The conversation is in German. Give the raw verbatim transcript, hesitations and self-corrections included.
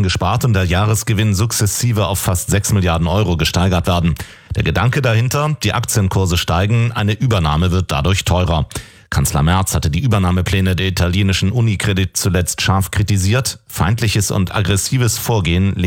eingespart und der Jahresgewinn sukzessive auf fast sechs Milliarden Euro gesteigert werden. Der Gedanke dahinter, die Aktienkurse steigen, eine Übernahme wird dadurch teurer. Kanzler Merz hatte die Übernahmepläne der italienischen Unicredit zuletzt scharf kritisiert. Feindliches und aggressives Vorgehen